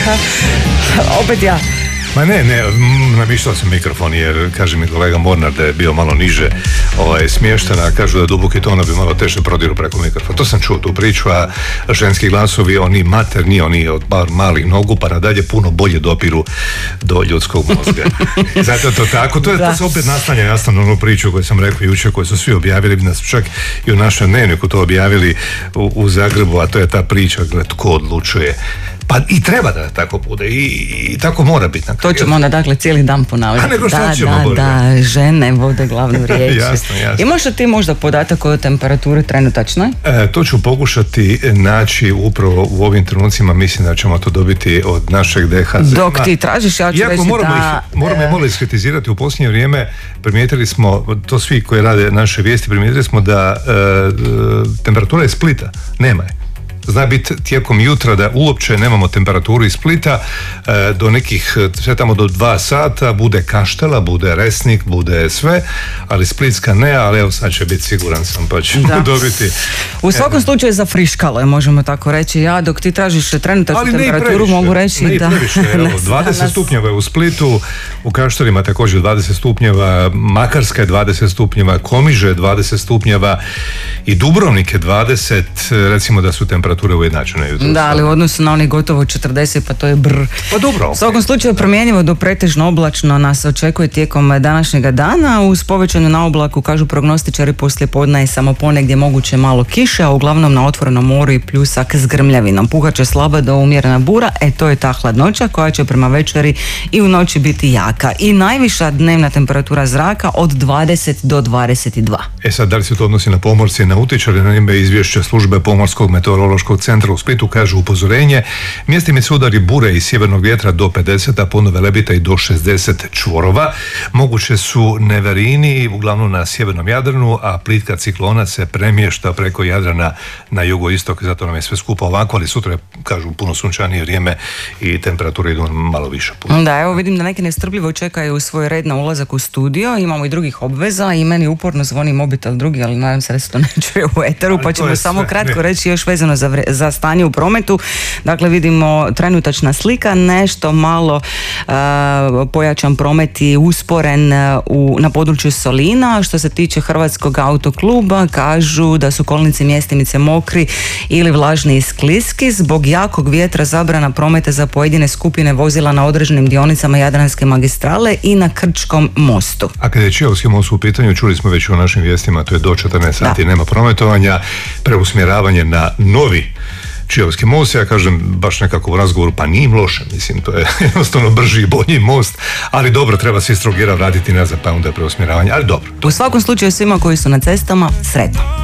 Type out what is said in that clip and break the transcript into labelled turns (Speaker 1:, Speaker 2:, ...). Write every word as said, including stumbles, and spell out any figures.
Speaker 1: Opet ja.
Speaker 2: Ma ne, ne, namištao sam mikrofon jer kaže mi kolega Mornar da je bio malo niže ovaj, smješten, a kažu da duboki tono bi malo teže prodiru preko mikrofona. To sam čuo tu priču, a ženski glasovi, oni materni, oni od bar malih nogu pa nadalje puno bolje dopiru do ljudskog mozga. Zato to tako, to je to se opet nastanje nastavno onu priču koju sam rekao jučer, koju su svi objavili, nas čak i u našem dnevniku to objavili u, u Zagrebu, a to je ta priča, gled, tko odlučuje. Pa i treba da tako bude i, i tako mora biti.
Speaker 1: To ćemo onda dakle cijeli dan ponavljati.
Speaker 2: A nego što
Speaker 1: da,
Speaker 2: ćemo,
Speaker 1: da, da, žene vode glavnu riječ.
Speaker 2: Jasno, jasno.
Speaker 1: Imaš li ti možda podatak o temperaturi trenutačnoj?
Speaker 2: E, to ću pokušati naći upravo u ovim trenucima, mislim da ćemo to dobiti od našeg D H Z.
Speaker 1: Dok ti tražiš, ja ću
Speaker 2: Iako
Speaker 1: reći
Speaker 2: moramo
Speaker 1: da...
Speaker 2: Ih, moramo je malo iskritizirati, u posljednje vrijeme primijetili smo, to svi koji rade naše vijesti, primijetili smo da e, temperatura iz Splita nema je. Zna biti tijekom jutra da uopće nemamo temperaturu iz Splita e, do nekih, sve tamo do dva sata, bude Kaštela, bude Resnik, bude sve, ali Splitska ne, ali evo sad će biti siguran sam pa ćemo dobiti.
Speaker 1: U svakom e, slučaju zafriškalo je, možemo tako reći. Ja dok ti tražiš trenutačnu temperaturu previše, mogu reći
Speaker 2: ne
Speaker 1: da...
Speaker 2: Previše, evo, dvadeset danas... stupnjeva je u Splitu, u Kaštelima također dvadeset stupnjeva, Makarska je dvadeset stupnjeva, Komiže je dvadeset stupnjeva i Dubrovnik je dvadeset, recimo da su temperature ujednačene.
Speaker 1: Da, ali u odnosu na onih gotovo četrdeset, pa to je brr.
Speaker 2: Pa dobro.
Speaker 1: U svakom slučaju promjenjivo do pretežno oblačno nas očekuje tijekom današnjega dana. Uz povećanu na oblaku, kažu prognostičari, poslije podne je samo ponegdje moguće malo kiše, a uglavnom na otvorenom moru i pljusak s grmljavinom. Puhat će slaba do umjerena bura, e to je ta hladnoća koja će prema večeri i u noći biti jaka. I najviša dnevna temperatura zraka od dvadeset do dvadeset dva.
Speaker 2: E sad, da li se to odnosi na pomorce i nautičare? Na ime izvješće službe Pomorskog meteorološkog centra u Splitu kaže upozorenje. Mjestimi se udari bure i sjevernog vjetra do pedeset, a ponove lebita i do šezdeset čvorova. Moguće su neverini, uglavnom na sjevernom Jadranu, a plitka ciklona se premješta preko Jadrana na jugoistok, zato nam je sve skupa ovako, ali sutra je, kažu, puno sunčanije vrijeme i temperature idu malo više. Puno.
Speaker 1: Da, evo vidim da neki nestrpljivo čekaju svoj red na ulazak u studio, imamo i drugih obveza i meni uporno zvoni mobitel drugi, ali nadam se da se to ne čuje u eteru, pa ćemo samo sve kratko ne. reći još vezano za, vre, za stanje u prometu. Dakle, vidimo trenutačna slika, nešto malo uh, pojačan promet i usporen u, na području Solina. Što se tiče Hrvatskog autokluba, kažu da su kolnici mjestimice mokri ili vlažni i skliski. Zbog jakog vjetra zabrana prometa za pojedine skupine vozila na određenim dionicama Jadranske magistrale i na Krčkom mostu.
Speaker 2: A kada je Čiovski most u pitanju, čuli smo već u našim vijestima, to je do četrnaest sati, da. Nema prometovanja, preusmjeravanje na novi Čiovski most, ja kažem baš nekako u razgovoru, pa nije im loše, mislim, to je jednostavno brži i bolji most, ali dobro, treba se iz Trogira vratiti nazad, pa onda je preusmjeravanje, ali dobro.
Speaker 1: U svakom slučaju svima koji su na cestama, sretno.